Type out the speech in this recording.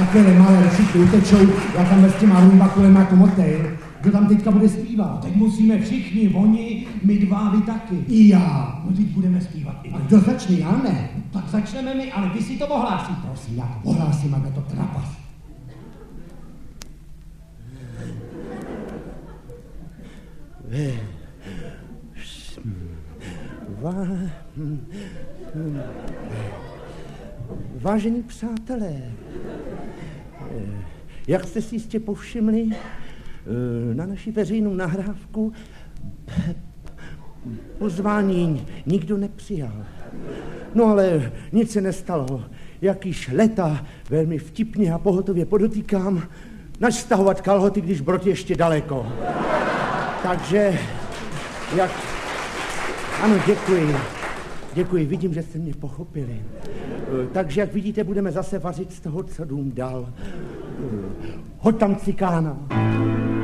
Takhle malé, všichni utečou, já tam s těma rumbakulema jako motejl. Kdo tam teďka bude zpívat? Teď musíme všichni, oni, my dva, vy taky. I já. No teď budeme zpívat i A kdo začne, já ne? Tak začneme my, ale vy si to ohlásíte. Prosím, já to ohlásím, aby to trapas. Vážení přátelé, jak jste si jistě povšimli, na naši veřejnou nahrávku pozvání nikdo nepřijal. No ale nic se nestalo. Jak již leta velmi vtipně a pohotově podotýkám, nač stahovat kalhoty, když brod ještě daleko. Takže, jak... Ano, děkuji, vidím, že jste mě pochopili. Takže, jak vidíte, budeme zase vařit z toho, co dům dal. Hoď tam cikána.